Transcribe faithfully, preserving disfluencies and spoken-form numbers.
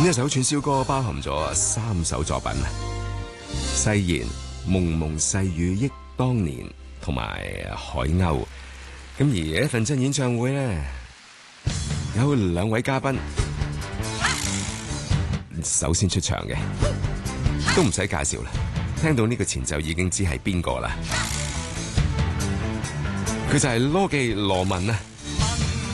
呢一首串燒歌包含咗三首作品，誓言、蒙蒙細雨憶當年同埋海鷗。咁而一份真演唱會咧，有兩位嘉賓首先出場嘅，都唔使介紹啦，聽到呢個前奏已經知係邊個啦，佢就係羅記羅文啊。